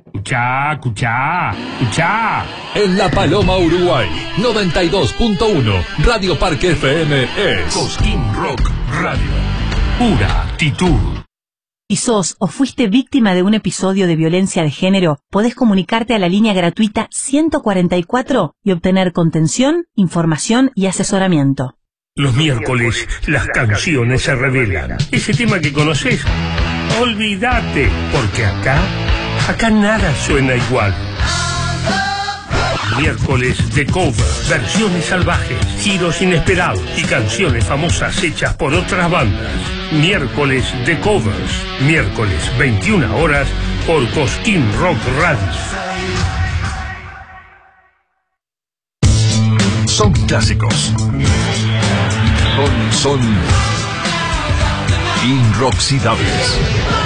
Escuchá, escuchá, escuchá. En La Paloma, Uruguay, 92.1, Radio Parque FM es Cosquín Rock Radio. Pura actitud. Si sos o fuiste víctima de un episodio de violencia de género, podés comunicarte a la línea gratuita 144 y obtener contención, información y asesoramiento. Los miércoles las canciones se revelan. Ese tema que conoces, olvídate, porque acá nada suena igual. Miércoles de cover, versiones salvajes, giros inesperados y canciones famosas hechas por otras bandas. Miércoles de covers, miércoles 21 horas por Cosquín Rock Radio. Son clásicos. Son inroxidables.